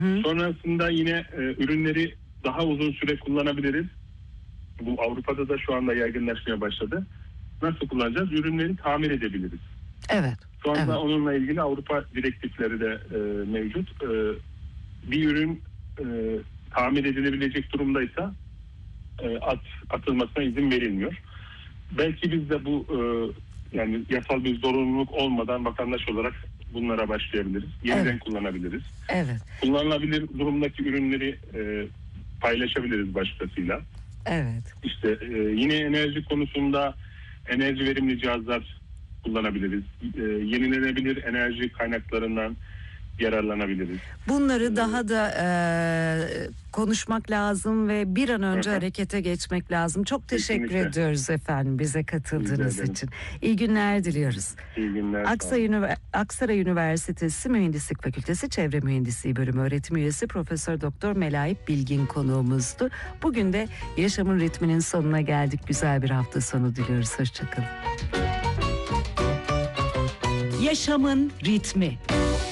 Hı. Sonrasında yine ürünleri daha uzun süre kullanabiliriz. Bu Avrupa'da da şu anda yaygınlaşmaya başladı. Nasıl kullanacağız? Ürünleri tamir edebiliriz. Evet. Şu anda Evet. onunla ilgili Avrupa direktifleri de mevcut. Bir ürün tamir edilebilecek durumdaysa atılmasına izin verilmiyor. Belki biz de bu yani yasal bir zorunluluk olmadan vatandaş olarak bunlara başlayabiliriz. Yeniden kullanabiliriz. Evet. Kullanılabilir durumdaki ürünleri paylaşabiliriz başkasıyla. Evet. İşte yine enerji konusunda enerji verimli cihazlar kullanabiliriz. Yenilenebilir enerji kaynaklarından yararlanabiliriz. Bunları daha da konuşmak lazım ve bir an önce harekete geçmek lazım. Çok teşekkür Kesinlikle. ediyoruz efendim bize katıldığınız Rica ederim. için. İyi günler diliyoruz. İyi günler. Aksaray Üniversitesi Mühendislik Fakültesi Çevre Mühendisliği Bölümü öğretim üyesi Profesör Doktor Melaip Bilgin konuğumuzdu. Bugün de Yaşamın Ritminin sonuna geldik. Güzel bir hafta sonu diliyoruz. Hoşçakalın. Yaşamın Ritmi.